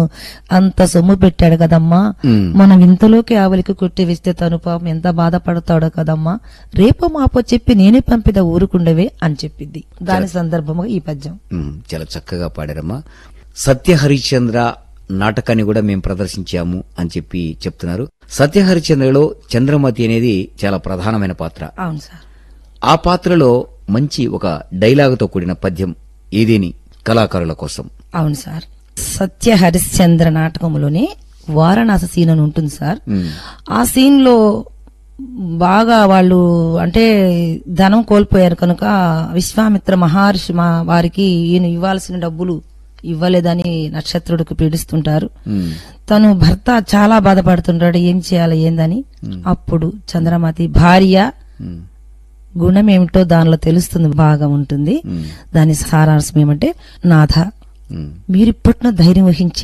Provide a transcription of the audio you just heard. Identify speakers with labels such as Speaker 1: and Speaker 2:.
Speaker 1: అంత సొమ్ము పెట్టాడు కదమ్మా, మనం ఇంతలోకి ఆవలికి కొట్టి వేస్తే తను పాపం ఎంత బాధపడతాడో కదమ్మా, రేపో మాపో చెప్పి నేనే పంపిద ఊరుకుండవే అని చెప్పింది. దాని సందర్భంగా ఈ పద్యం.
Speaker 2: చాలా చక్కగా పాడారమ్మా. సత్య హరిశ్చంద్ర నాటకాన్ని కూడా మేము ప్రదర్శించాము అని చెప్పి చెప్తున్నారు. సత్య హరిశ్చంద్రలో చంద్రమతి అనేది చాలా ప్రధానమైన పాత్ర.
Speaker 1: అవును సార్.
Speaker 2: ఆ పాత్రలో మంచి ఒక డైలాగుతో కూడిన పద్యం ఏదేని కళాకారుల కోసం.
Speaker 1: అవును సార్. సత్య హరిశ్చంద్ర నాటకంలోనే వారణాసి సీన్ అని ఉంటుంది సార్. ఆ సీన్ లో బాగా వాళ్ళు అంటే ధనం కోల్పోయారు కనుక విశ్వామిత్ర మహర్షి వారికి ఈయన ఇవ్వాల్సిన డబ్బులు ఇవ్వలేదని నక్షత్రుడికి పీడిస్తుంటారు. తను భర్త చాలా బాధపడుతుంటాడు, ఏం చేయాలి ఏందని. అప్పుడు చంద్రమతి భార్య గుణం ఏమిటో దానిలో తెలుస్తుంది, బాగా ఉంటుంది. దాని సారాంశం ఏమంటే, నాథ మీరిప్పట్లో ధైర్యం వహించి